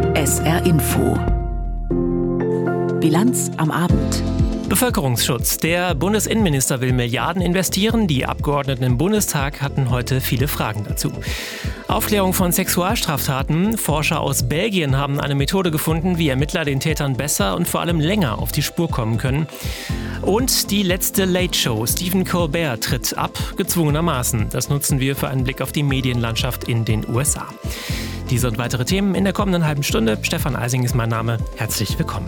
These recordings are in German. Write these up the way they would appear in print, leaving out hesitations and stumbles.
SR Info. Bilanz am Abend. Bevölkerungsschutz. Der Bundesinnenminister will Milliarden investieren. Die Abgeordneten im Bundestag hatten heute viele Fragen dazu. Aufklärung von Sexualstraftaten. Forscher aus Belgien haben eine Methode gefunden, wie Ermittler den Tätern besser und vor allem länger auf die Spur kommen können. Und die letzte Late Show. Stephen Colbert tritt ab, gezwungenermaßen. Das nutzen wir für einen Blick auf die Medienlandschaft in den USA. Diese und weitere Themen in der kommenden halben Stunde. Stefan Eising ist mein Name. Herzlich willkommen.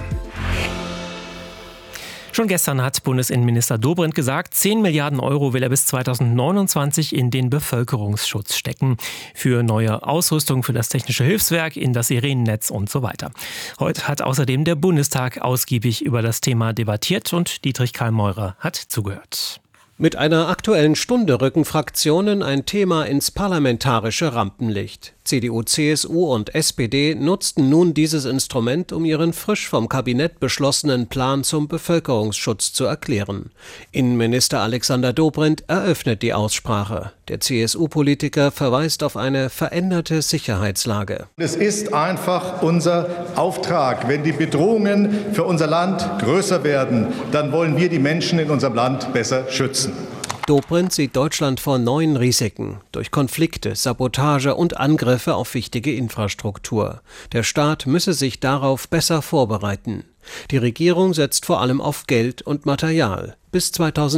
Schon gestern hat Bundesinnenminister Dobrindt gesagt, 10 Milliarden Euro will er bis 2029 in den Bevölkerungsschutz stecken. Für neue Ausrüstung, für das Technische Hilfswerk, in das Sirenennetz und so weiter. Heute hat außerdem der Bundestag ausgiebig über das Thema debattiert und Dietrich Karl Meurer hat zugehört. Mit einer Aktuellen Stunde rücken Fraktionen ein Thema ins parlamentarische Rampenlicht. CDU, CSU und SPD nutzten nun dieses Instrument, um ihren frisch vom Kabinett beschlossenen Plan zum Bevölkerungsschutz zu erklären. Innenminister Alexander Dobrindt eröffnet die Aussprache. Der CSU-Politiker verweist auf eine veränderte Sicherheitslage. Es ist einfach unser Auftrag. Wenn die Bedrohungen für unser Land größer werden, dann wollen wir die Menschen in unserem Land besser schützen. Dobrindt sieht Deutschland vor neuen Risiken durch Konflikte, Sabotage und Angriffe auf wichtige Infrastruktur. Der Staat müsse sich darauf besser vorbereiten. Die Regierung setzt vor allem auf Geld und Material. Bis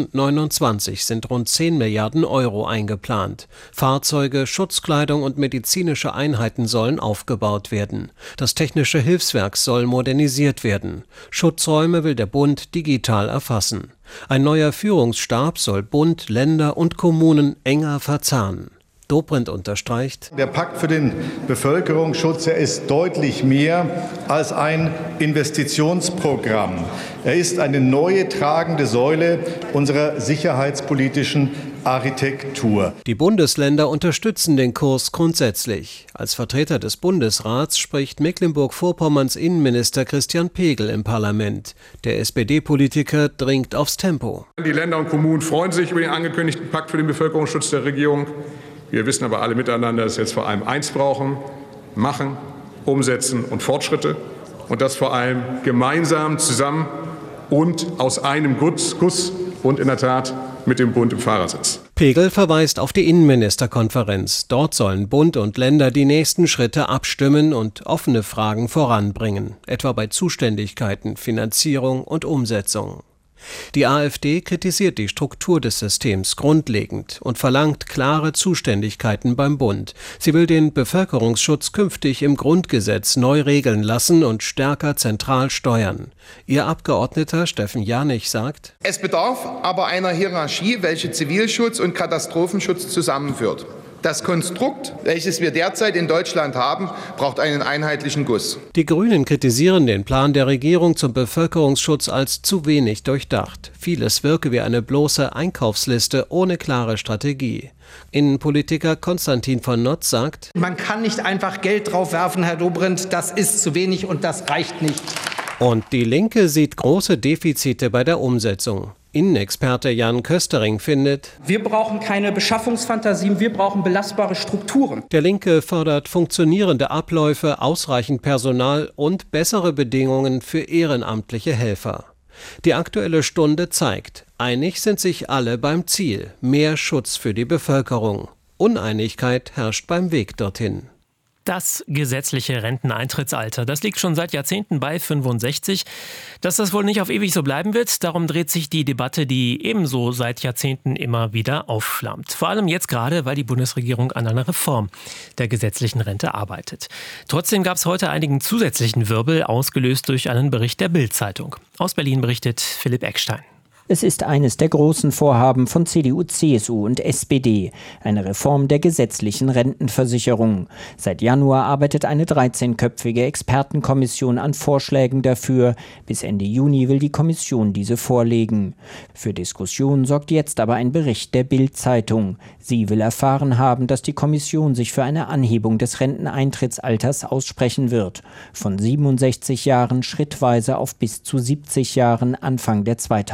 2029 sind rund 10 Milliarden Euro eingeplant. Fahrzeuge, Schutzkleidung und medizinische Einheiten sollen aufgebaut werden. Das Technische Hilfswerk soll modernisiert werden. Schutzräume will der Bund digital erfassen. Ein neuer Führungsstab soll Bund, Länder und Kommunen enger verzahnen. Dobrindt unterstreicht: Der Pakt für den Bevölkerungsschutz, er ist deutlich mehr als ein Investitionsprogramm. Er ist eine neue tragende Säule unserer sicherheitspolitischen Architektur. Die Bundesländer unterstützen den Kurs grundsätzlich. Als Vertreter des Bundesrats spricht Mecklenburg-Vorpommerns Innenminister Christian Pegel im Parlament. Der SPD-Politiker dringt aufs Tempo. Die Länder und Kommunen freuen sich über den angekündigten Pakt für den Bevölkerungsschutz der Regierung. Wir wissen aber alle miteinander, dass wir jetzt vor allem eins brauchen: machen, umsetzen und Fortschritte. Und das vor allem gemeinsam, zusammen und aus einem Guss und in der Tat mit dem Bund im Fahrersitz. Pegel verweist auf die Innenministerkonferenz. Dort sollen Bund und Länder die nächsten Schritte abstimmen und offene Fragen voranbringen, etwa bei Zuständigkeiten, Finanzierung und Umsetzung. Die AfD kritisiert die Struktur des Systems grundlegend und verlangt klare Zuständigkeiten beim Bund. Sie will den Bevölkerungsschutz künftig im Grundgesetz neu regeln lassen und stärker zentral steuern. Ihr Abgeordneter Steffen Janich sagt: Es bedarf aber einer Hierarchie, welche Zivilschutz und Katastrophenschutz zusammenführt. Das Konstrukt, welches wir derzeit in Deutschland haben, braucht einen einheitlichen Guss. Die Grünen kritisieren den Plan der Regierung zum Bevölkerungsschutz als zu wenig durchdacht. Vieles wirke wie eine bloße Einkaufsliste ohne klare Strategie. Innenpolitiker Konstantin von Notz sagt: Man kann nicht einfach Geld drauf werfen, Herr Dobrindt, das ist zu wenig und das reicht nicht. Und die Linke sieht große Defizite bei der Umsetzung. Innenexperte Jan Köstering findet: Wir brauchen keine Beschaffungsfantasien, wir brauchen belastbare Strukturen. Der Linke fordert funktionierende Abläufe, ausreichend Personal und bessere Bedingungen für ehrenamtliche Helfer. Die Aktuelle Stunde zeigt, einig sind sich alle beim Ziel: mehr Schutz für die Bevölkerung. Uneinigkeit herrscht beim Weg dorthin. Das gesetzliche Renteneintrittsalter, das liegt schon seit Jahrzehnten bei 65. Dass das wohl nicht auf ewig so bleiben wird, darum dreht sich die Debatte, die ebenso seit Jahrzehnten immer wieder aufflammt. Vor allem jetzt gerade, weil die Bundesregierung an einer Reform der gesetzlichen Rente arbeitet. Trotzdem gab es heute einigen zusätzlichen Wirbel, ausgelöst durch einen Bericht der Bild-Zeitung. Aus Berlin berichtet Philipp Eckstein. Es ist eines der großen Vorhaben von CDU, CSU und SPD, eine Reform der gesetzlichen Rentenversicherung. Seit Januar arbeitet eine 13-köpfige Expertenkommission an Vorschlägen dafür. Bis Ende Juni will die Kommission diese vorlegen. Für Diskussionen sorgt jetzt aber ein Bericht der Bild-Zeitung. Sie will erfahren haben, dass die Kommission sich für eine Anhebung des Renteneintrittsalters aussprechen wird. Von 67 Jahren schrittweise auf bis zu 70 Jahren Anfang der 2060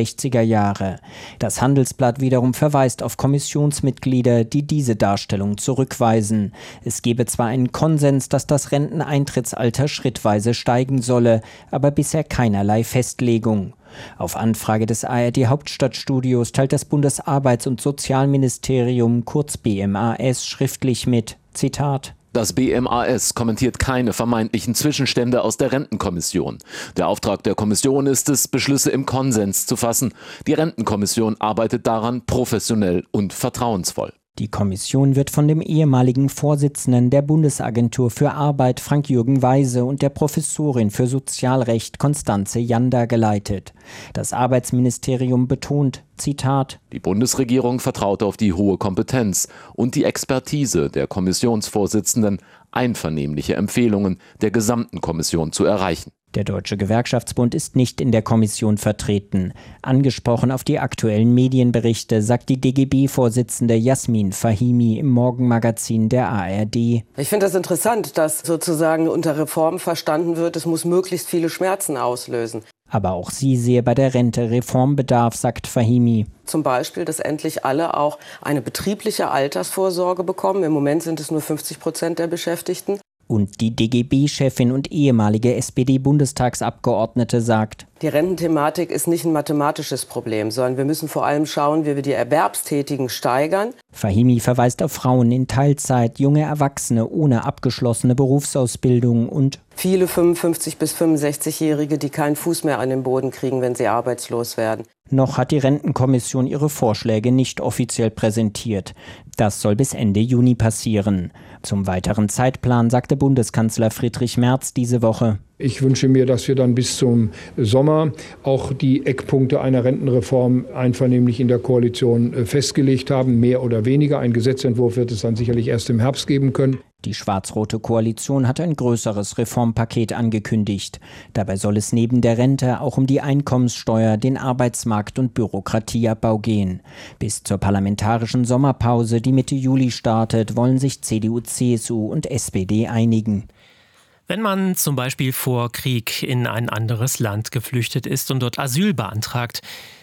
60er Jahre. Das Handelsblatt wiederum verweist auf Kommissionsmitglieder, die diese Darstellung zurückweisen. Es gebe zwar einen Konsens, dass das Renteneintrittsalter schrittweise steigen solle, aber bisher keinerlei Festlegung. Auf Anfrage des ARD-Hauptstadtstudios teilt das Bundesarbeits- und Sozialministerium, kurz BMAS, schriftlich mit, Zitat: Das BMAS kommentiert keine vermeintlichen Zwischenstände aus der Rentenkommission. Der Auftrag der Kommission ist es, Beschlüsse im Konsens zu fassen. Die Rentenkommission arbeitet daran professionell und vertrauensvoll. Die Kommission wird von dem ehemaligen Vorsitzenden der Bundesagentur für Arbeit Frank-Jürgen Weise und der Professorin für Sozialrecht Constanze Janda geleitet. Das Arbeitsministerium betont, Zitat: Die Bundesregierung vertraut auf die hohe Kompetenz und die Expertise der Kommissionsvorsitzenden, einvernehmliche Empfehlungen der gesamten Kommission zu erreichen. Der Deutsche Gewerkschaftsbund ist nicht in der Kommission vertreten. Angesprochen auf die aktuellen Medienberichte sagt die DGB-Vorsitzende Jasmin Fahimi im Morgenmagazin der ARD. Ich finde das interessant, dass sozusagen unter Reform verstanden wird, es muss möglichst viele Schmerzen auslösen. Aber auch sie sehe bei der Rente Reformbedarf, sagt Fahimi. Zum Beispiel, dass endlich alle auch eine betriebliche Altersvorsorge bekommen. Im Moment sind es nur 50% der Beschäftigten. Und die DGB-Chefin und ehemalige SPD-Bundestagsabgeordnete sagt: Die Rententhematik ist nicht ein mathematisches Problem, sondern wir müssen vor allem schauen, wie wir die Erwerbstätigen steigern. Fahimi verweist auf Frauen in Teilzeit, junge Erwachsene ohne abgeschlossene Berufsausbildung und viele 55- bis 65-Jährige, die keinen Fuß mehr an den Boden kriegen, wenn sie arbeitslos werden. Noch hat die Rentenkommission ihre Vorschläge nicht offiziell präsentiert. Das soll bis Ende Juni passieren. Zum weiteren Zeitplan sagte Bundeskanzler Friedrich Merz diese Woche: Ich wünsche mir, dass wir dann bis zum Sommer auch die Eckpunkte einer Rentenreform einvernehmlich in der Koalition festgelegt haben, mehr oder weniger. Ein Gesetzentwurf wird es dann sicherlich erst im Herbst geben können. Die schwarz-rote Koalition hat ein größeres Reformpaket angekündigt. Dabei soll es neben der Rente auch um die Einkommenssteuer, den Arbeitsmarkt- und Bürokratieabbau gehen. Bis zur parlamentarischen Sommerpause, die Mitte Juli startet, wollen sich CDU, CSU und SPD einigen. Wenn man zum Beispiel vor Krieg in ein anderes Land geflüchtet ist und dort Asyl beantragt,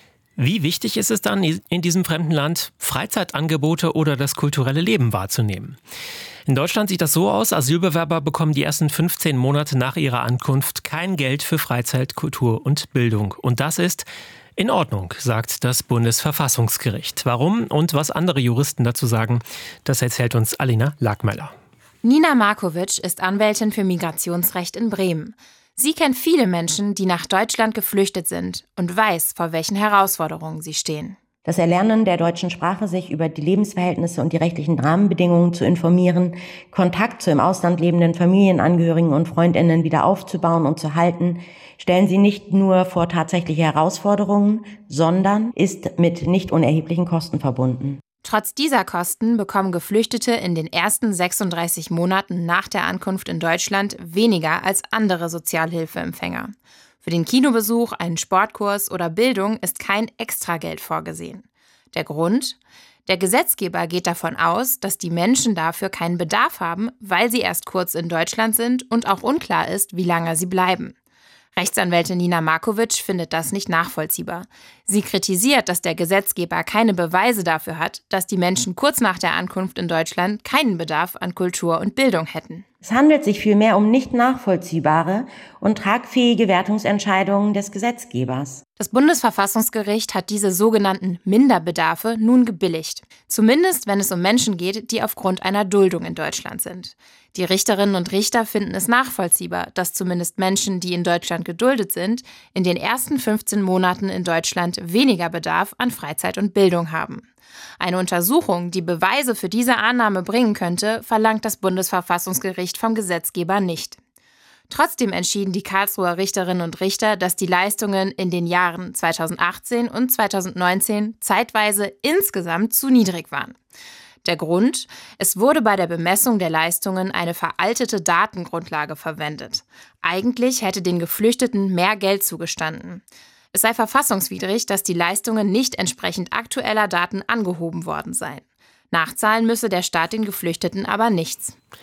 wie wichtig ist es dann, in diesem fremden Land Freizeitangebote oder das kulturelle Leben wahrzunehmen? In Deutschland sieht das so aus: Asylbewerber bekommen die ersten 15 Monate nach ihrer Ankunft kein Geld für Freizeit, Kultur und Bildung. Und das ist in Ordnung, sagt das Bundesverfassungsgericht. Warum und was andere Juristen dazu sagen, das erzählt uns Alina Lagmeier. Nina Markovic ist Anwältin für Migrationsrecht in Bremen. Sie kennt viele Menschen, die nach Deutschland geflüchtet sind und weiß, vor welchen Herausforderungen sie stehen. Das Erlernen der deutschen Sprache, sich über die Lebensverhältnisse und die rechtlichen Rahmenbedingungen zu informieren, Kontakt zu im Ausland lebenden Familienangehörigen und Freundinnen wieder aufzubauen und zu halten, stellen sie nicht nur vor tatsächliche Herausforderungen, sondern ist mit nicht unerheblichen Kosten verbunden. Trotz dieser Kosten bekommen Geflüchtete in den ersten 36 Monaten nach der Ankunft in Deutschland weniger als andere Sozialhilfeempfänger. Für den Kinobesuch, einen Sportkurs oder Bildung ist kein Extrageld vorgesehen. Der Grund? Der Gesetzgeber geht davon aus, dass die Menschen dafür keinen Bedarf haben, weil sie erst kurz in Deutschland sind und auch unklar ist, wie lange sie bleiben. Rechtsanwältin Nina Markovic findet das nicht nachvollziehbar. Sie kritisiert, dass der Gesetzgeber keine Beweise dafür hat, dass die Menschen kurz nach der Ankunft in Deutschland keinen Bedarf an Kultur und Bildung hätten. Es handelt sich vielmehr um nicht nachvollziehbare und tragfähige Wertungsentscheidungen des Gesetzgebers. Das Bundesverfassungsgericht hat diese sogenannten Minderbedarfe nun gebilligt. Zumindest, wenn es um Menschen geht, die aufgrund einer Duldung in Deutschland sind. Die Richterinnen und Richter finden es nachvollziehbar, dass zumindest Menschen, die in Deutschland geduldet sind, in den ersten 15 Monaten in Deutschland weniger Bedarf an Freizeit und Bildung haben. Eine Untersuchung, die Beweise für diese Annahme bringen könnte, verlangt das Bundesverfassungsgericht vom Gesetzgeber nicht. Trotzdem entschieden die Karlsruher Richterinnen und Richter, dass die Leistungen in den Jahren 2018 und 2019 zeitweise insgesamt zu niedrig waren. Der Grund? Es wurde bei der Bemessung der Leistungen eine veraltete Datengrundlage verwendet. Eigentlich hätte den Geflüchteten mehr Geld zugestanden. Es sei verfassungswidrig, dass die Leistungen nicht entsprechend aktueller Daten angehoben worden seien. Nachzahlen müsse der Staat den Geflüchteten aber nichts.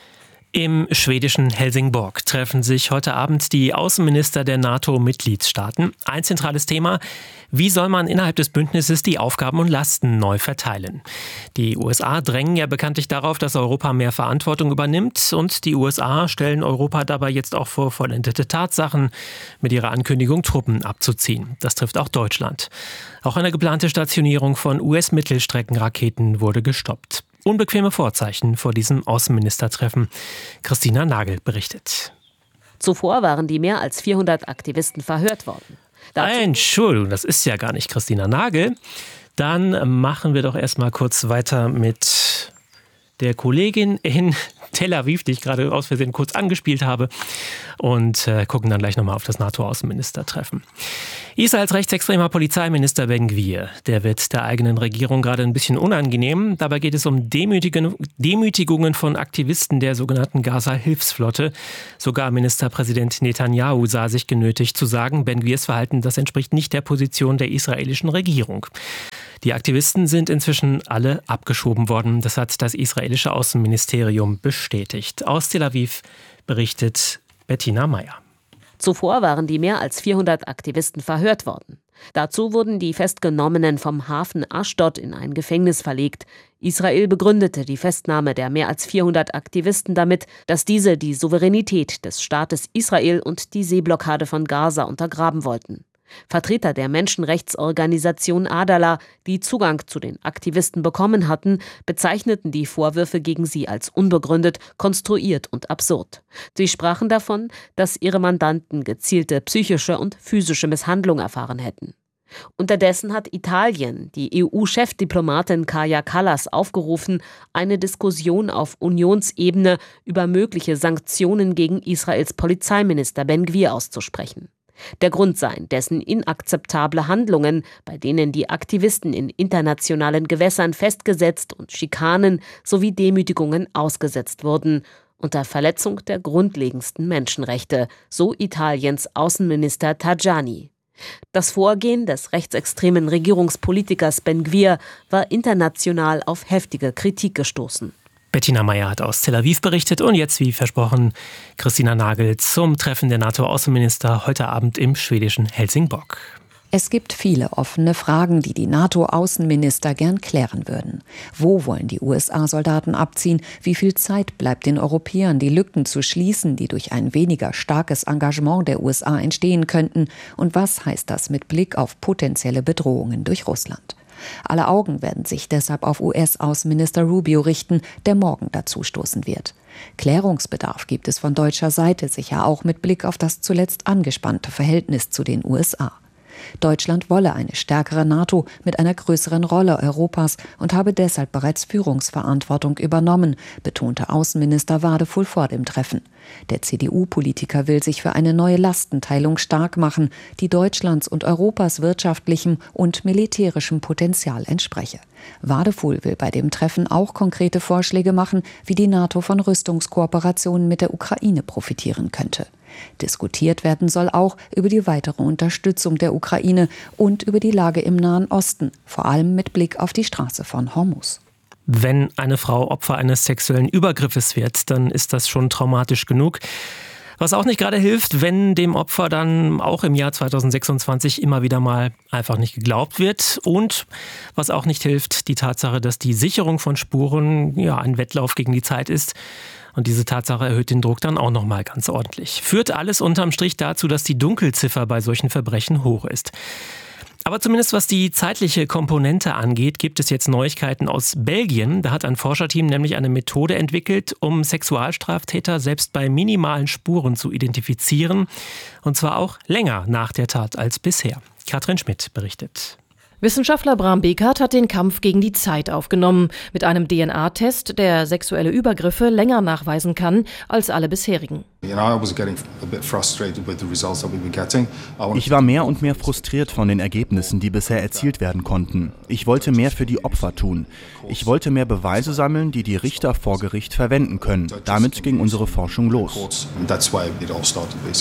Im schwedischen Helsingborg treffen sich heute Abend die Außenminister der NATO-Mitgliedstaaten. Ein zentrales Thema: Wie soll man innerhalb des Bündnisses die Aufgaben und Lasten neu verteilen? Die USA drängen ja bekanntlich darauf, dass Europa mehr Verantwortung übernimmt. Und die USA stellen Europa dabei jetzt auch vor vollendete Tatsachen, mit ihrer Ankündigung, Truppen abzuziehen. Das trifft auch Deutschland. Auch eine geplante Stationierung von US-Mittelstreckenraketen wurde gestoppt. Unbequeme Vorzeichen vor diesem Außenministertreffen. Christina Nagel berichtet. Zuvor waren die mehr als 400 Aktivisten verhört worden. Entschuldigung, das ist ja gar nicht Christina Nagel. Dann machen wir doch erstmal kurz weiter mit der Kollegin in Tel Aviv, die ich gerade aus Versehen kurz angespielt habe, und gucken dann gleich nochmal auf das NATO-Außenministertreffen. Israels rechtsextremer Polizeiminister Ben-Gvir, der wird der eigenen Regierung gerade ein bisschen unangenehm. Dabei geht es um Demütigungen von Aktivisten der sogenannten Gaza-Hilfsflotte. Sogar Ministerpräsident Netanyahu sah sich genötigt zu sagen, Ben-Gvirs Verhalten, das entspricht nicht der Position der israelischen Regierung. Die Aktivisten sind inzwischen alle abgeschoben worden. Das hat das israelische Außenministerium bestätigt. Aus Tel Aviv berichtet Bettina Meyer. Zuvor waren die mehr als 400 Aktivisten verhört worden. Dazu wurden die Festgenommenen vom Hafen Aschdod in ein Gefängnis verlegt. Israel begründete die Festnahme der mehr als 400 Aktivisten damit, dass diese die Souveränität des Staates Israel und die Seeblockade von Gaza untergraben wollten. Vertreter der Menschenrechtsorganisation Adala, die Zugang zu den Aktivisten bekommen hatten, bezeichneten die Vorwürfe gegen sie als unbegründet, konstruiert und absurd. Sie sprachen davon, dass ihre Mandanten gezielte psychische und physische Misshandlung erfahren hätten. Unterdessen hat Italien die EU-Chefdiplomatin Kaja Kallas aufgerufen, eine Diskussion auf Unionsebene über mögliche Sanktionen gegen Israels Polizeiminister Ben-Gvir auszusprechen. Der Grund seien dessen inakzeptable Handlungen, bei denen die Aktivisten in internationalen Gewässern festgesetzt und Schikanen sowie Demütigungen ausgesetzt wurden, unter Verletzung der grundlegendsten Menschenrechte, so Italiens Außenminister Tajani. Das Vorgehen des rechtsextremen Regierungspolitikers Ben-Gvir war international auf heftige Kritik gestoßen. Bettina Meyer hat aus Tel Aviv berichtet und jetzt, wie versprochen, Christina Nagel zum Treffen der NATO-Außenminister heute Abend im schwedischen Helsingborg. Es gibt viele offene Fragen, die die NATO-Außenminister gern klären würden. Wo wollen die USA Soldaten abziehen? Wie viel Zeit bleibt den Europäern, die Lücken zu schließen, die durch ein weniger starkes Engagement der USA entstehen könnten? Und was heißt das mit Blick auf potenzielle Bedrohungen durch Russland? Alle Augen werden sich deshalb auf US-Außenminister Rubio richten, der morgen dazustoßen wird. Klärungsbedarf gibt es von deutscher Seite sicher auch mit Blick auf das zuletzt angespannte Verhältnis zu den USA. Deutschland wolle eine stärkere NATO mit einer größeren Rolle Europas und habe deshalb bereits Führungsverantwortung übernommen, betonte Außenminister Wadefull vor dem Treffen. Der CDU-Politiker will sich für eine neue Lastenteilung stark machen, die Deutschlands und Europas wirtschaftlichem und militärischem Potenzial entspreche. Wadefull will bei dem Treffen auch konkrete Vorschläge machen, wie die NATO von Rüstungskooperationen mit der Ukraine profitieren könnte. Diskutiert werden soll auch über die weitere Unterstützung der Ukraine und über die Lage im Nahen Osten, vor allem mit Blick auf die Straße von Hormuz. Wenn eine Frau Opfer eines sexuellen Übergriffes wird, dann ist das schon traumatisch genug. Was auch nicht gerade hilft, wenn dem Opfer dann auch im Jahr 2026 immer wieder mal einfach nicht geglaubt wird. Und was auch nicht hilft, die Tatsache, dass die Sicherung von Spuren ein Wettlauf gegen die Zeit ist. Und diese Tatsache erhöht den Druck dann auch nochmal ganz ordentlich. Führt alles unterm Strich dazu, dass die Dunkelziffer bei solchen Verbrechen hoch ist. Aber zumindest was die zeitliche Komponente angeht, gibt es jetzt Neuigkeiten aus Belgien. Da hat ein Forscherteam nämlich eine Methode entwickelt, um Sexualstraftäter selbst bei minimalen Spuren zu identifizieren. Und zwar auch länger nach der Tat als bisher. Katrin Schmidt berichtet. Wissenschaftler Bram Bekert hat den Kampf gegen die Zeit aufgenommen, mit einem DNA-Test, der sexuelle Übergriffe länger nachweisen kann als alle bisherigen. Ich war mehr und mehr frustriert von den Ergebnissen, die bisher erzielt werden konnten. Ich wollte mehr für die Opfer tun. Ich wollte mehr Beweise sammeln, die die Richter vor Gericht verwenden können. Damit ging unsere Forschung los.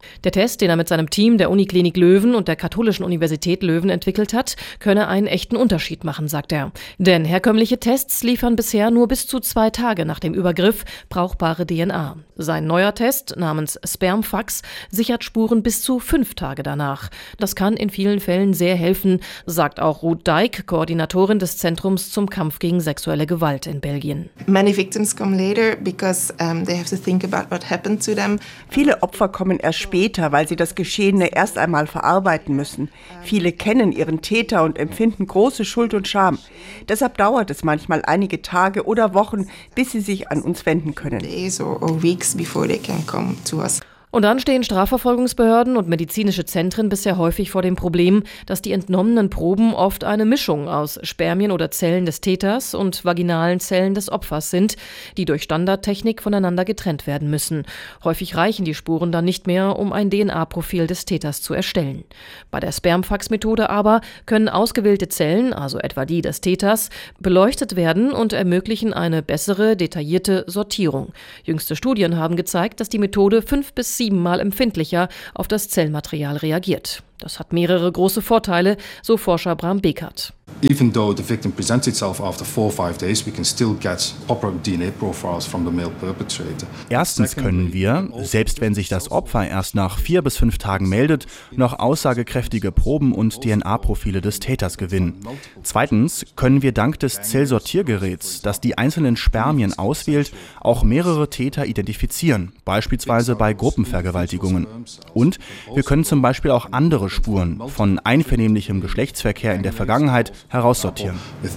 Der Test, den er mit seinem Team der Uniklinik Löwen und der Katholischen Universität Löwen entwickelt hat, könne einen echten Unterschied machen, sagt er. Denn herkömmliche Tests liefern bisher nur bis zu 2 Tage nach dem Übergriff brauchbare DNA. Sein neuer Test namens Spermfax sichert Spuren bis zu 5 Tage danach. Das kann in vielen Fällen sehr helfen, sagt auch Ruth Dijk, Koordinatorin des Zentrums zum Kampf gegen sexuelle Gewalt in Belgien. Many victims come later because they have to think about what happened to them. Viele Opfer kommen erst später, weil sie das Geschehene erst einmal verarbeiten müssen. Viele kennen ihren Täter und empfinden große Schuld und Scham. Deshalb dauert es manchmal einige Tage oder Wochen, bis sie sich an uns wenden können. Days or weeks before they can come to us. Und dann stehen Strafverfolgungsbehörden und medizinische Zentren bisher häufig vor dem Problem, dass die entnommenen Proben oft eine Mischung aus Spermien oder Zellen des Täters und vaginalen Zellen des Opfers sind, die durch Standardtechnik voneinander getrennt werden müssen. Häufig reichen die Spuren dann nicht mehr, um ein DNA-Profil des Täters zu erstellen. Bei der Spermfax-Methode aber können ausgewählte Zellen, also etwa die des Täters, beleuchtet werden und ermöglichen eine bessere, detaillierte Sortierung. Jüngste Studien haben gezeigt, dass die Methode 5 bis 7-mal empfindlicher auf das Zellmaterial reagiert. Das hat mehrere große Vorteile, so Forscher Bram Bekert. Even though the victim presents itself after 4 or 5 days, we can still get proper DNA profiles from the male perpetrator. Erstens können wir, selbst wenn sich das Opfer erst nach 4 bis 5 Tagen meldet, noch aussagekräftige Proben und DNA-Profile des Täters gewinnen. Zweitens können wir dank des Zellsortiergeräts, das die einzelnen Spermien auswählt, auch mehrere Täter identifizieren, beispielsweise bei Gruppenvergewaltigungen. Und wir können zum Beispiel auch andere Spuren von einvernehmlichem Geschlechtsverkehr in der Vergangenheit heraussortieren.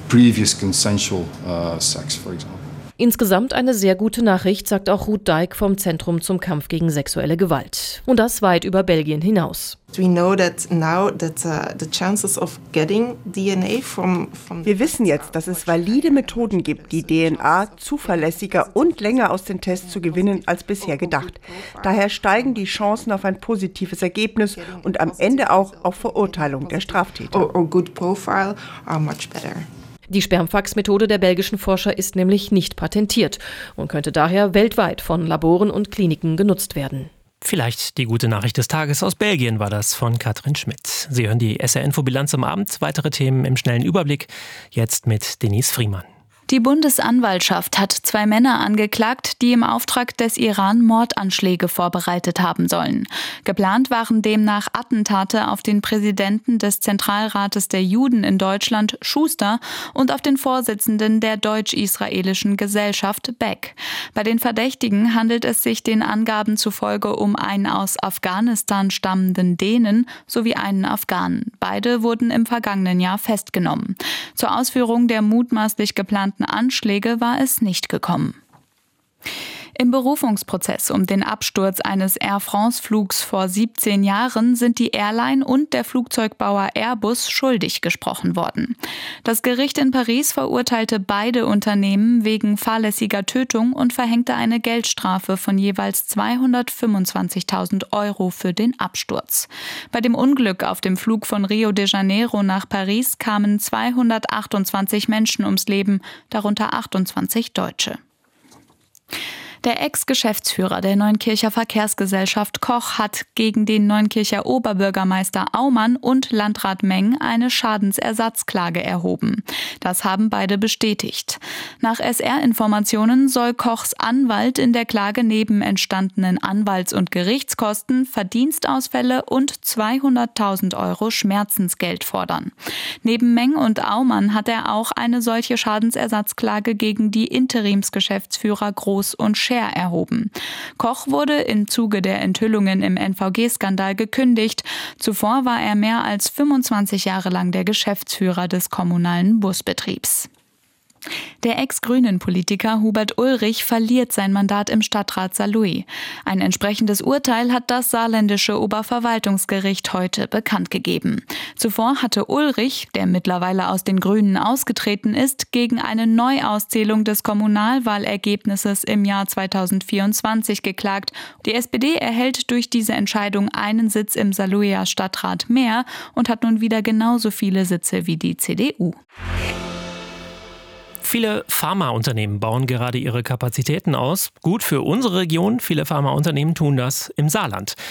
Insgesamt eine sehr gute Nachricht, sagt auch Ruth Dijk vom Zentrum zum Kampf gegen sexuelle Gewalt. Und das weit über Belgien hinaus. Wir wissen jetzt, dass es valide Methoden gibt, die DNA zuverlässiger und länger aus den Tests zu gewinnen als bisher gedacht. Daher steigen die Chancen auf ein positives Ergebnis und am Ende auch auf Verurteilung der Straftäter. Die Spermfax-Methode der belgischen Forscher ist nämlich nicht patentiert und könnte daher weltweit von Laboren und Kliniken genutzt werden. Vielleicht die gute Nachricht des Tages aus Belgien war das von Katrin Schmidt. Sie hören die SR-Info-Bilanz am Abend. Weitere Themen im schnellen Überblick. Jetzt mit Denise Friemann. Die Bundesanwaltschaft hat 2 Männer angeklagt, die im Auftrag des Iran Mordanschläge vorbereitet haben sollen. Geplant waren demnach Attentate auf den Präsidenten des Zentralrates der Juden in Deutschland, Schuster, und auf den Vorsitzenden der deutsch-israelischen Gesellschaft, Beck. Bei den Verdächtigen handelt es sich den Angaben zufolge um einen aus Afghanistan stammenden Dänen sowie einen Afghanen. Beide wurden im vergangenen Jahr festgenommen. Zur Ausführung der mutmaßlich geplanten Anschläge war es nicht gekommen. Im Berufungsprozess um den Absturz eines Air France-Flugs vor 17 Jahren sind die Airline und der Flugzeugbauer Airbus schuldig gesprochen worden. Das Gericht in Paris verurteilte beide Unternehmen wegen fahrlässiger Tötung und verhängte eine Geldstrafe von jeweils 225.000 € für den Absturz. Bei dem Unglück auf dem Flug von Rio de Janeiro nach Paris kamen 228 Menschen ums Leben, darunter 28 Deutsche. Der Ex-Geschäftsführer der Neunkircher Verkehrsgesellschaft Koch hat gegen den Neunkircher Oberbürgermeister Aumann und Landrat Meng eine Schadensersatzklage erhoben. Das haben beide bestätigt. Nach SR-Informationen soll Kochs Anwalt in der Klage neben entstandenen Anwalts- und Gerichtskosten Verdienstausfälle und 200.000 € Schmerzensgeld fordern. Neben Meng und Aumann hat er auch eine solche Schadensersatzklage gegen die Interimsgeschäftsführer Groß und Scher erhoben. Koch wurde im Zuge der Enthüllungen im NVG-Skandal gekündigt. Zuvor war er mehr als 25 Jahre lang der Geschäftsführer des kommunalen Busbetriebs. Der Ex-Grünen-Politiker Hubert Ulrich verliert sein Mandat im Stadtrat Saarlouis. Ein entsprechendes Urteil hat das saarländische Oberverwaltungsgericht heute bekannt gegeben. Zuvor hatte Ulrich, der mittlerweile aus den Grünen ausgetreten ist, gegen eine Neuauszählung des Kommunalwahlergebnisses im Jahr 2024 geklagt. Die SPD erhält durch diese Entscheidung einen Sitz im Saarlouier Stadtrat mehr und hat nun wieder genauso viele Sitze wie die CDU. Viele Pharmaunternehmen bauen gerade ihre Kapazitäten aus. Gut für unsere Region, viele Pharmaunternehmen tun das im Saarland.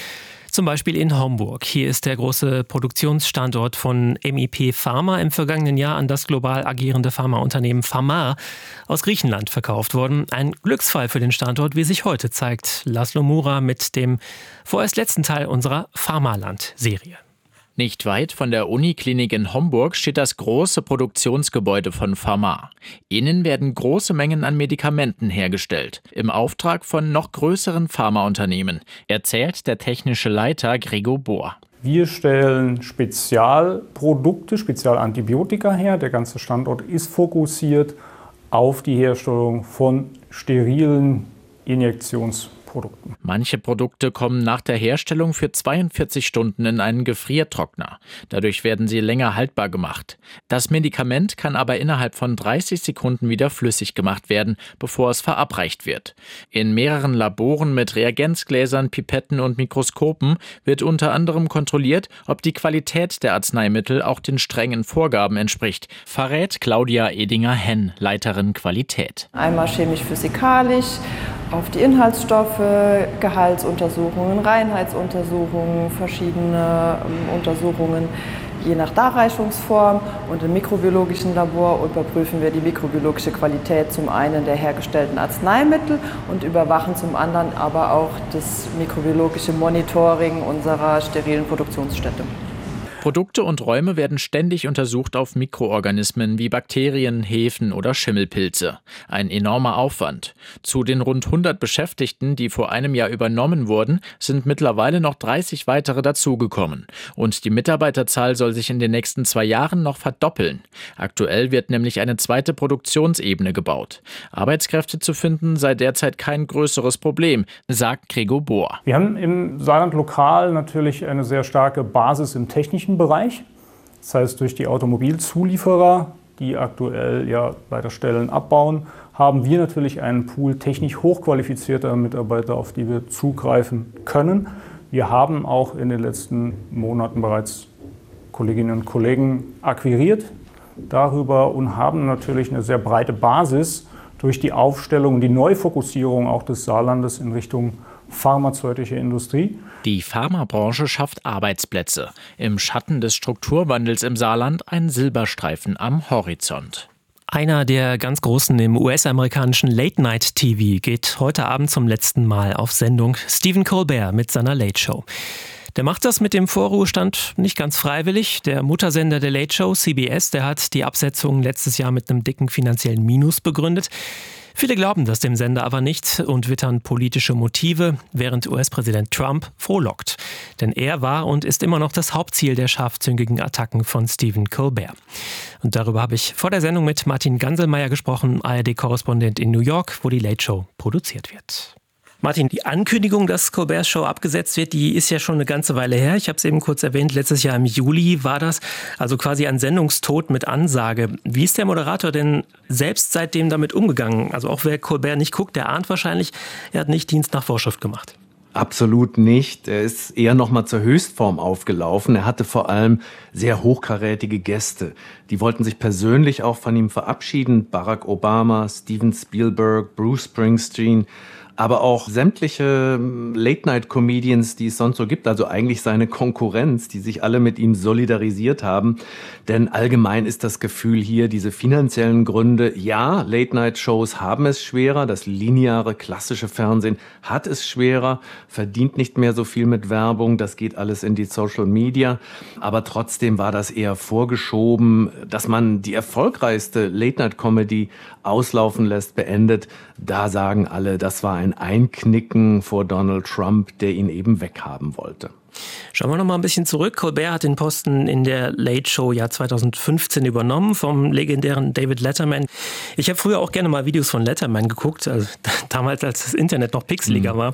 Zum Beispiel in Homburg. Hier ist der große Produktionsstandort von MIP Pharma im vergangenen Jahr an das global agierende Pharmaunternehmen Pharma aus Griechenland verkauft worden. Ein Glücksfall für den Standort, wie sich heute zeigt. Laszlo Mura mit dem vorerst letzten Teil unserer Pharmaland-Serie. Nicht weit von der Uniklinik in Homburg steht das große Produktionsgebäude von Pharma. Innen werden große Mengen an Medikamenten hergestellt, im Auftrag von noch größeren Pharmaunternehmen, erzählt der technische Leiter Gregor Bohr. Wir stellen Spezialprodukte, Spezialantibiotika her. Der ganze Standort ist fokussiert auf die Herstellung von sterilen Injektionsprodukten. Manche Produkte kommen nach der Herstellung für 42 Stunden in einen Gefriertrockner. Dadurch werden sie länger haltbar gemacht. Das Medikament kann aber innerhalb von 30 Sekunden wieder flüssig gemacht werden, bevor es verabreicht wird. In mehreren Laboren mit Reagenzgläsern, Pipetten und Mikroskopen wird unter anderem kontrolliert, ob die Qualität der Arzneimittel auch den strengen Vorgaben entspricht, verrät Claudia Edinger-Henn, Leiterin Qualität. Einmal chemisch-physikalisch, auf die Inhaltsstoffe, Gehaltsuntersuchungen, Reinheitsuntersuchungen, verschiedene Untersuchungen je nach Darreichungsform. Und im mikrobiologischen Labor überprüfen wir die mikrobiologische Qualität zum einen der hergestellten Arzneimittel und überwachen zum anderen aber auch das mikrobiologische Monitoring unserer sterilen Produktionsstätte. Produkte und Räume werden ständig untersucht auf Mikroorganismen wie Bakterien, Hefen oder Schimmelpilze. Ein enormer Aufwand. Zu den rund 100 Beschäftigten, die vor einem Jahr übernommen wurden, sind mittlerweile noch 30 weitere dazugekommen. Und die Mitarbeiterzahl soll sich in den nächsten 2 Jahren noch verdoppeln. Aktuell wird nämlich eine zweite Produktionsebene gebaut. Arbeitskräfte zu finden sei derzeit kein größeres Problem, sagt Gregor Bohr. Wir haben im Saarland lokal natürlich eine sehr starke Basis im technischen Bereich. Das heißt, durch die Automobilzulieferer, die aktuell ja weiter Stellen abbauen, haben wir natürlich einen Pool technisch hochqualifizierter Mitarbeiter, auf die wir zugreifen können. Wir haben auch in den letzten Monaten bereits Kolleginnen und Kollegen akquiriert darüber und haben natürlich eine sehr breite Basis durch die Aufstellung, die Neufokussierung auch des Saarlandes in Richtung pharmazeutische Industrie. Die Pharmabranche schafft Arbeitsplätze. Im Schatten des Strukturwandels im Saarland ein Silberstreifen am Horizont. Einer der ganz Großen im US-amerikanischen Late-Night-TV geht heute Abend zum letzten Mal auf Sendung. Stephen Colbert mit seiner Late Show. Der macht das mit dem Vorruhestand nicht ganz freiwillig. Der Muttersender der Late Show, CBS, der hat die Absetzung letztes Jahr mit einem dicken finanziellen Minus begründet. Viele glauben das dem Sender aber nicht und wittern politische Motive, während US-Präsident Trump frohlockt. Denn er war und ist immer noch das Hauptziel der scharfzüngigen Attacken von Stephen Colbert. Und darüber habe ich vor der Sendung mit Martin Ganselmeier gesprochen, ARD-Korrespondent in New York, wo die Late Show produziert wird. Martin, die Ankündigung, dass Colberts Show abgesetzt wird, die ist ja schon eine ganze Weile her. Ich habe es eben kurz erwähnt, letztes Jahr im Juli war das. Also quasi ein Sendungstod mit Ansage. Wie ist der Moderator denn selbst seitdem damit umgegangen? Also auch wer Colbert nicht guckt, der ahnt wahrscheinlich, er hat nicht Dienst nach Vorschrift gemacht. Absolut nicht. Er ist eher noch mal zur Höchstform aufgelaufen. Er hatte vor allem sehr hochkarätige Gäste. Die wollten sich persönlich auch von ihm verabschieden. Barack Obama, Steven Spielberg, Bruce Springsteen, aber auch sämtliche Late-Night-Comedians, die es sonst so gibt, also eigentlich seine Konkurrenz, die sich alle mit ihm solidarisiert haben. Denn allgemein ist das Gefühl hier, diese finanziellen Gründe, ja, Late-Night-Shows haben es schwerer, das lineare, klassische Fernsehen hat es schwerer, verdient nicht mehr so viel mit Werbung, das geht alles in die Social Media. Aber trotzdem war das eher vorgeschoben, dass man die erfolgreichste Late-Night-Comedy auslaufen lässt, beendet. Da sagen alle, das war ein Einknicken vor Donald Trump, der ihn eben weghaben wollte. Schauen wir noch mal ein bisschen zurück. Colbert hat den Posten in der Late Show Jahr 2015 übernommen vom legendären David Letterman. Ich habe früher auch gerne mal Videos von Letterman geguckt, also damals, als das Internet noch pixeliger war.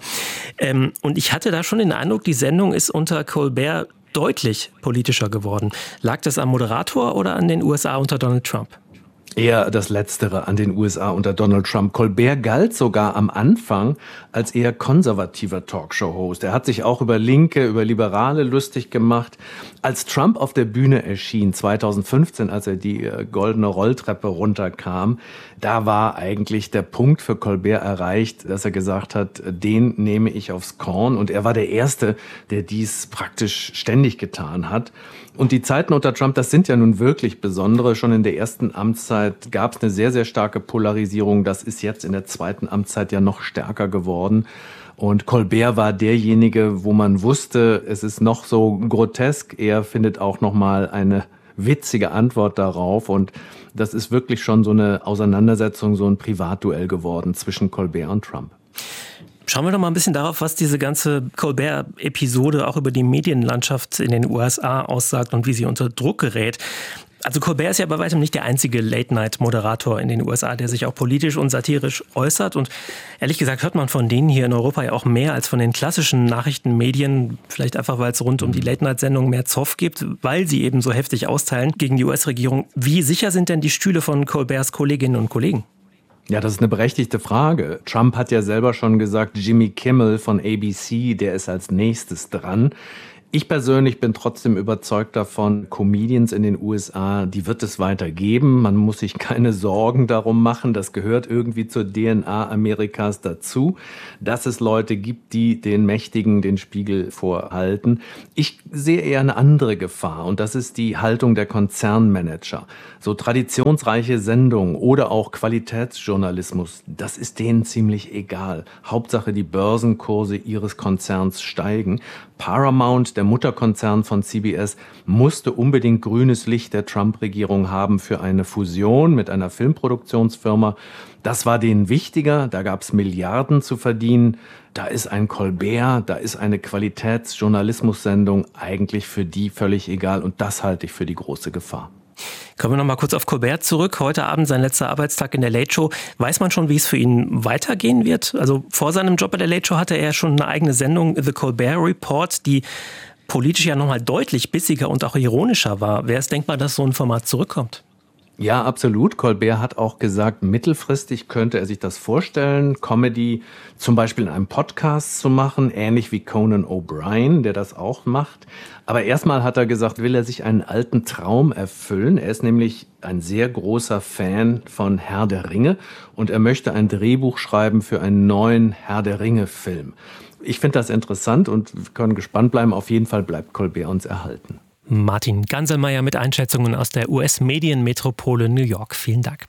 Und ich hatte da schon den Eindruck, die Sendung ist unter Colbert deutlich politischer geworden. Lag das am Moderator oder an den USA unter Donald Trump? Eher das Letztere an den USA unter Donald Trump. Colbert galt sogar am Anfang als eher konservativer Talkshow-Host. Er hat sich auch über Linke, über Liberale lustig gemacht. Als Trump auf der Bühne erschien, 2015, als er die goldene Rolltreppe runterkam, da war eigentlich der Punkt für Colbert erreicht, dass er gesagt hat, den nehme ich aufs Korn. Und er war der Erste, der dies praktisch ständig getan hat. Und die Zeiten unter Trump, das sind ja nun wirklich besondere. Schon in der ersten Amtszeit gab es eine sehr, sehr starke Polarisierung. Das ist jetzt in der zweiten Amtszeit ja noch stärker geworden. Und Colbert war derjenige, wo man wusste, es ist noch so grotesk. Er findet auch noch mal eine witzige Antwort darauf. Und das ist wirklich schon so eine Auseinandersetzung, so ein Privatduell geworden zwischen Colbert und Trump. Schauen wir doch mal ein bisschen darauf, was diese ganze Colbert-Episode auch über die Medienlandschaft in den USA aussagt und wie sie unter Druck gerät. Also Colbert ist ja bei weitem nicht der einzige Late-Night-Moderator in den USA, der sich auch politisch und satirisch äußert. Und ehrlich gesagt hört man von denen hier in Europa ja auch mehr als von den klassischen Nachrichtenmedien. Vielleicht einfach, weil es rund um die Late-Night-Sendung mehr Zoff gibt, weil sie eben so heftig austeilen gegen die US-Regierung. Wie sicher sind denn die Stühle von Colberts Kolleginnen und Kollegen? Ja, das ist eine berechtigte Frage. Trump hat ja selber schon gesagt, Jimmy Kimmel von ABC, der ist als nächstes dran. Ich persönlich bin trotzdem überzeugt davon, Comedians in den USA, die wird es weiter geben. Man muss sich keine Sorgen darum machen. Das gehört irgendwie zur DNA Amerikas dazu, dass es Leute gibt, die den Mächtigen den Spiegel vorhalten. Ich sehe eher eine andere Gefahr und das ist die Haltung der Konzernmanager. So traditionsreiche Sendungen oder auch Qualitätsjournalismus, das ist denen ziemlich egal. Hauptsache die Börsenkurse ihres Konzerns steigen. Paramount, der Mutterkonzern von CBS, musste unbedingt grünes Licht der Trump-Regierung haben für eine Fusion mit einer Filmproduktionsfirma. Das war denen wichtiger, da gab es Milliarden zu verdienen. Da ist ein Colbert, da ist eine Qualitätsjournalismussendung eigentlich für die völlig egal und das halte ich für die große Gefahr. Kommen wir noch mal kurz auf Colbert zurück. Heute Abend sein letzter Arbeitstag in der Late Show. Weiß man schon, wie es für ihn weitergehen wird? Also vor seinem Job bei der Late Show hatte er schon eine eigene Sendung, The Colbert Report, die politisch ja noch mal deutlich bissiger und auch ironischer war. Wäre es denkbar, dass so ein Format zurückkommt? Ja, absolut. Colbert hat auch gesagt, mittelfristig könnte er sich das vorstellen, Comedy zum Beispiel in einem Podcast zu machen, ähnlich wie Conan O'Brien, der das auch macht. Aber erstmal hat er gesagt, will er sich einen alten Traum erfüllen. Er ist nämlich ein sehr großer Fan von Herr der Ringe und er möchte ein Drehbuch schreiben für einen neuen Herr der Ringe-Film. Ich finde das interessant und wir können gespannt bleiben. Auf jeden Fall bleibt Colbert uns erhalten. Martin Ganselmeier mit Einschätzungen aus der US-Medienmetropole New York. Vielen Dank.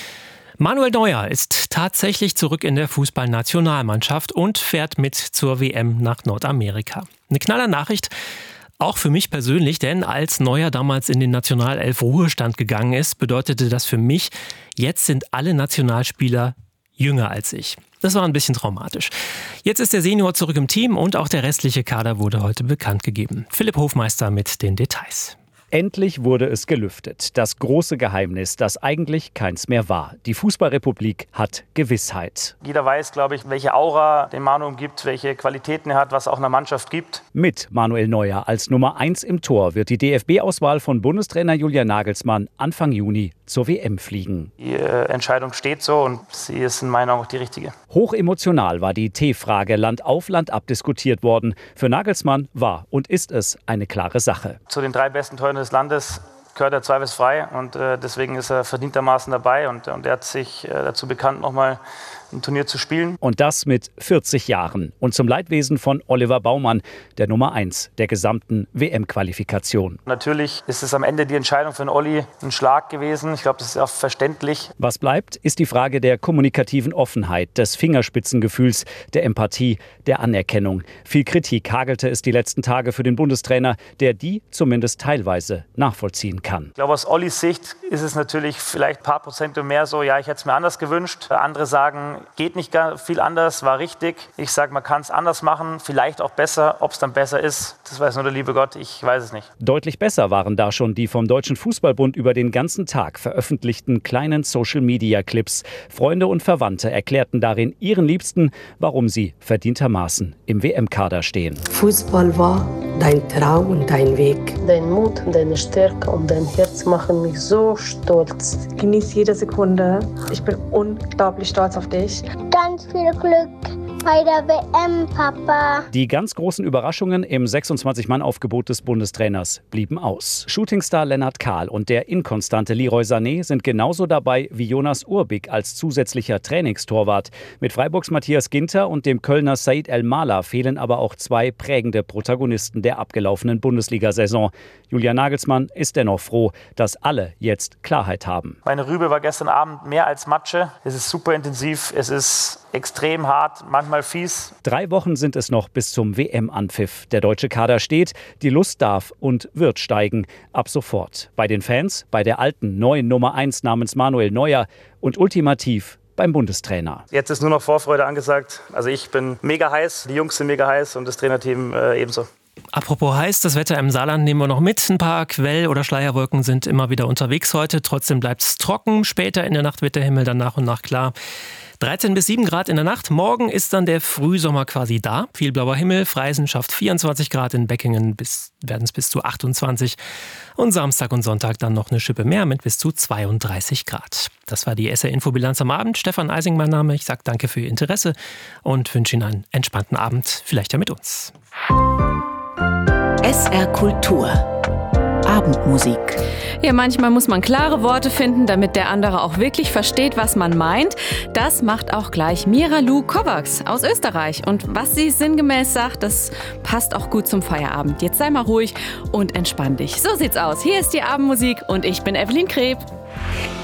Manuel Neuer ist tatsächlich zurück in der Fußballnationalmannschaft und fährt mit zur WM nach Nordamerika. Eine Knallernachricht, auch für mich persönlich, denn als Neuer damals in den Nationalelf-Ruhestand gegangen ist, bedeutete das für mich, jetzt sind alle Nationalspieler jünger als ich. Das war ein bisschen traumatisch. Jetzt ist der Senior zurück im Team und auch der restliche Kader wurde heute bekannt gegeben. Philipp Hofmeister mit den Details. Endlich wurde es gelüftet. Das große Geheimnis, das eigentlich keins mehr war. Die Fußballrepublik hat Gewissheit. Jeder weiß, glaube ich, welche Aura den Manu gibt, welche Qualitäten er hat, was auch einer Mannschaft gibt. Mit Manuel Neuer als Nummer 1 im Tor wird die DFB-Auswahl von Bundestrainer Julian Nagelsmann Anfang Juni zur WM fliegen. Die Entscheidung steht so und sie ist in meinen Augen auch die richtige. Hochemotional war die T-Frage Land auf Land ab diskutiert worden. Für Nagelsmann war und ist es eine klare Sache. Zu den 3 besten Torhütern des Landes gehört er zweifelsfrei und deswegen ist er verdientermaßen dabei und er hat sich dazu bekannt, nochmal ein Turnier zu spielen. Und das mit 40 Jahren und zum Leidwesen von Oliver Baumann, der Nummer 1 der gesamten WM-Qualifikation. Natürlich ist es am Ende die Entscheidung für den Olli ein Schlag gewesen. Ich glaube, das ist auch verständlich. Was bleibt, ist die Frage der kommunikativen Offenheit, des Fingerspitzengefühls, der Empathie, der Anerkennung. Viel Kritik hagelte es die letzten Tage für den Bundestrainer, der die zumindest teilweise nachvollziehen kann. Ich glaube, aus Ollis Sicht ist es natürlich vielleicht ein paar Prozent mehr so, ja, ich hätte es mir anders gewünscht. Andere sagen, geht nicht viel anders, war richtig. Ich sage, man kann es anders machen, vielleicht auch besser. Ob es dann besser ist, das weiß nur der liebe Gott, ich weiß es nicht. Deutlich besser waren da schon die vom Deutschen Fußballbund über den ganzen Tag veröffentlichten kleinen Social-Media-Clips. Freunde und Verwandte erklärten darin ihren Liebsten, warum sie verdientermaßen im WM-Kader stehen. Fußball war dein Traum und dein Weg. Dein Mut, deine Stärke und dein Herz machen mich so stolz. Genieß jede Sekunde. Ich bin unglaublich stolz auf dich. Ganz viel Glück bei der WM, Papa. Die ganz großen Überraschungen im 26-Mann-Aufgebot des Bundestrainers blieben aus. Shootingstar Lennart Kahl und der inkonstante Leroy Sané sind genauso dabei wie Jonas Urbik als zusätzlicher Trainingstorwart. Mit Freiburgs Matthias Ginter und dem Kölner Said El-Mala fehlen aber auch zwei prägende Protagonisten der abgelaufenen Bundesliga-Saison. Julian Nagelsmann ist dennoch froh, dass alle jetzt Klarheit haben. Meine Rübe war gestern Abend mehr als Matsche. Es ist super intensiv, es ist extrem hart, manchmal fies. 3 Wochen sind es noch bis zum WM-Anpfiff. Der deutsche Kader steht, die Lust darf und wird steigen. Ab sofort. Bei den Fans, bei der alten, neuen Nummer 1 namens Manuel Neuer und ultimativ beim Bundestrainer. Jetzt ist nur noch Vorfreude angesagt. Also ich bin mega heiß, die Jungs sind mega heiß und das Trainerteam ebenso. Apropos heiß, das Wetter im Saarland nehmen wir noch mit. Ein paar Quell- oder Schleierwolken sind immer wieder unterwegs heute. Trotzdem bleibt es trocken. Später in der Nacht wird der Himmel dann nach und nach klar. 13 bis 7 Grad in der Nacht. Morgen ist dann der Frühsommer quasi da. Viel blauer Himmel. Freisen schafft 24 Grad. In Beckingen werden es bis zu 28. Und Samstag und Sonntag dann noch eine Schippe mehr mit bis zu 32 Grad. Das war die SR-Info-Bilanz am Abend. Stefan Eising mein Name. Ich sage danke für Ihr Interesse und wünsche Ihnen einen entspannten Abend. Vielleicht ja mit uns. SR Kultur. Abendmusik. Ja, manchmal muss man klare Worte finden, damit der andere auch wirklich versteht, was man meint. Das macht auch gleich Mira-Lou Kovacs aus Österreich. Und was sie sinngemäß sagt, das passt auch gut zum Feierabend. Jetzt sei mal ruhig und entspann dich. So sieht's aus. Hier ist die Abendmusik und ich bin Evelyn Kreb.